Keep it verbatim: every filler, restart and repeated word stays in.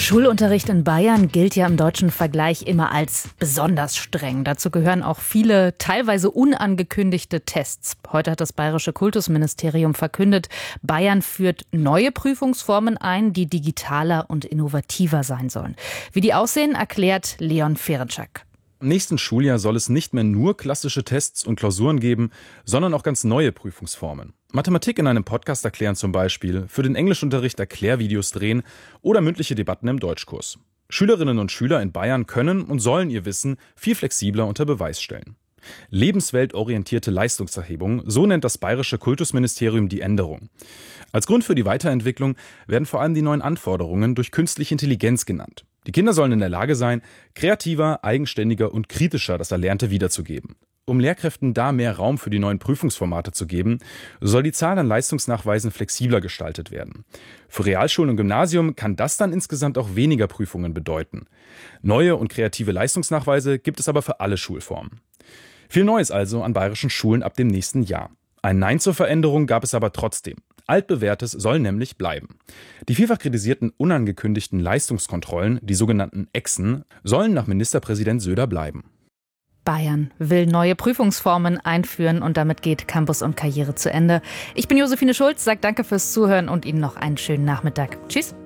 Schulunterricht in Bayern gilt ja im deutschen Vergleich immer als besonders streng. Dazu gehören auch viele teilweise unangekündigte Tests. Heute hat das Bayerische Kultusministerium verkündet, Bayern führt neue Prüfungsformen ein, die digitaler und innovativer sein sollen. Wie die aussehen, erklärt Leon Ferenczak. Im nächsten Schuljahr soll es nicht mehr nur klassische Tests und Klausuren geben, sondern auch ganz neue Prüfungsformen. Mathematik in einem Podcast erklären zum Beispiel, für den Englischunterricht Erklärvideos drehen oder mündliche Debatten im Deutschkurs. Schülerinnen und Schüler in Bayern können und sollen ihr Wissen viel flexibler unter Beweis stellen. Lebensweltorientierte Leistungserhebung, so nennt das Bayerische Kultusministerium die Änderung. Als Grund für die Weiterentwicklung werden vor allem die neuen Anforderungen durch künstliche Intelligenz genannt. Die Kinder sollen in der Lage sein, kreativer, eigenständiger und kritischer das Erlernte wiederzugeben. Um Lehrkräften da mehr Raum für die neuen Prüfungsformate zu geben, soll die Zahl an Leistungsnachweisen flexibler gestaltet werden. Für Realschulen und Gymnasium kann das dann insgesamt auch weniger Prüfungen bedeuten. Neue und kreative Leistungsnachweise gibt es aber für alle Schulformen. Viel Neues also an bayerischen Schulen ab dem nächsten Jahr. Ein Nein zur Veränderung gab es aber trotzdem. Altbewährtes soll nämlich bleiben. Die vielfach kritisierten unangekündigten Leistungskontrollen, die sogenannten Exen, sollen nach Ministerpräsident Söder bleiben. Bayern will neue Prüfungsformen einführen und damit geht Campus und Karriere zu Ende. Ich bin Josephine Schulz, sage danke fürs Zuhören und Ihnen noch einen schönen Nachmittag. Tschüss.